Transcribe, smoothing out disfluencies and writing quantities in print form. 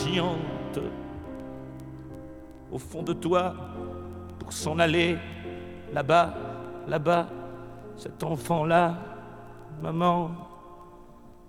chante au fond de toi pour s'en aller là-bas, là-bas, cet enfant-là, maman.